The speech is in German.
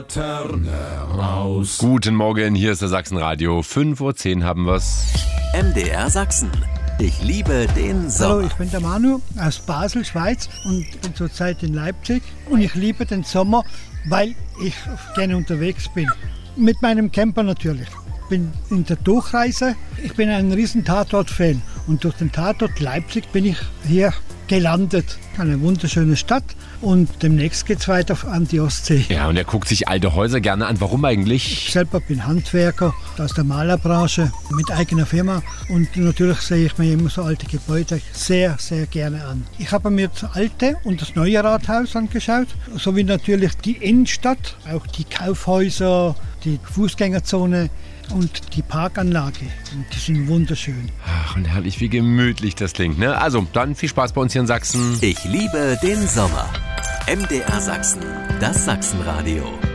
Raus. Guten Morgen, hier ist der Sachsenradio. 5:10 Uhr haben wir's. MDR Sachsen. Ich liebe den Sommer. Hallo, ich bin der Manu aus Basel, Schweiz und bin zurzeit in Leipzig. Und ich liebe den Sommer, weil ich gerne unterwegs bin. Mit meinem Camper natürlich. Ich bin in der Durchreise. Ich bin ein riesen Tatort-Fan. Und durch den Tatort Leipzig bin ich hier gelandet. Eine wunderschöne Stadt. Und demnächst geht es weiter an die Ostsee. Ja, und er guckt sich alte Häuser gerne an. Warum eigentlich? Ich selber bin Handwerker aus der Malerbranche mit eigener Firma. Und natürlich sehe ich mir immer so alte Gebäude sehr, sehr gerne an. Ich habe mir das alte und das neue Rathaus angeschaut. Sowie natürlich die Innenstadt, auch die Kaufhäuser, die Fußgängerzone und die Parkanlage. Und die sind wunderschön. Ach, und herrlich, wie gemütlich das klingt, ne? Also, dann viel Spaß bei uns hier in Sachsen. Ich liebe den Sommer. MDR Sachsen, das Sachsenradio.